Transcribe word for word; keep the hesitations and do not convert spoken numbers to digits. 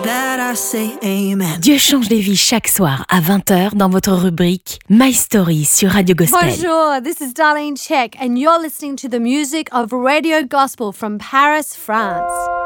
that I say amen. Dieu change les vies chaque soir à vingt heures dans votre rubrique My Story sur Radio Gospel. Bonjour, this is Darlene Check and you're listening to the music of Radio Gospel from Paris, France.